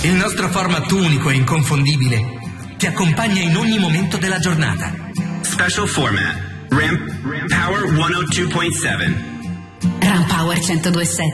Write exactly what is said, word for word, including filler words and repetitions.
Il nostro format unico e inconfondibile ti accompagna in ogni momento della giornata. Special format. Ramp Power centodue point seven. Ram Power centodue point sette.